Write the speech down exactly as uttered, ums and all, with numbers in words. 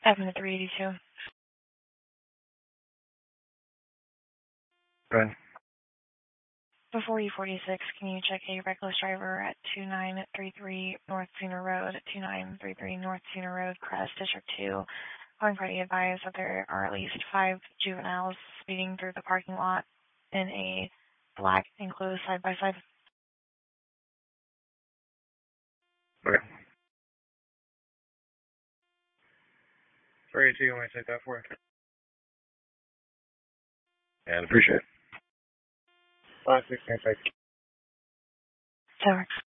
Avenue three eighty-two. Go ahead. Before E forty-six, can you check a reckless driver at two nine three three North Cedar Road, two nine three three North Cedar Road, Crest, District two? Calling party advised that there are at least five juveniles speeding through the parking lot in a black enclosed side-by-side. Okay. three eighty-two, you want me to take that for you? And appreciate it. five sixteen, thank you. That works.